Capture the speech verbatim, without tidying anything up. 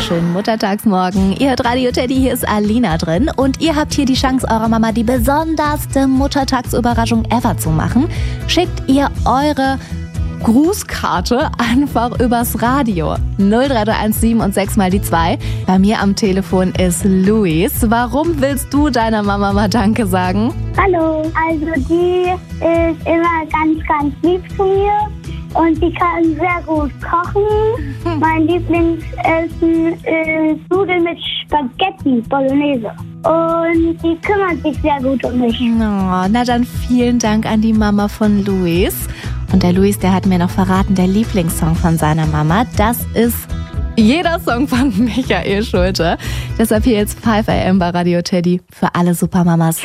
wunderschönen Muttertagsmorgen. Ihr hört Radio Teddy, hier ist Alina drin und ihr habt hier die Chance, eurer Mama die besonderste Muttertagsüberraschung ever zu machen. Schickt ihr eure Grußkarte einfach übers Radio. null drei drei eins sieben und sechs mal die zwei. Bei mir am Telefon ist Luis. Warum willst du deiner Mama mal Danke sagen? Hallo, also die ist immer ganz, ganz lieb zu mir und die kann sehr gut kochen. Mein Lieblingsessen ist Nudeln mit Spaghetti Bolognese. Und die kümmert sich sehr gut um mich. Oh, na dann vielen Dank an die Mama von Luis. Und der Luis, der hat mir noch verraten, der Lieblingssong von seiner Mama, das ist jeder Song von Michael Schulte. Deshalb hier jetzt fünf a m bei Radio Teddy für alle Supermamas.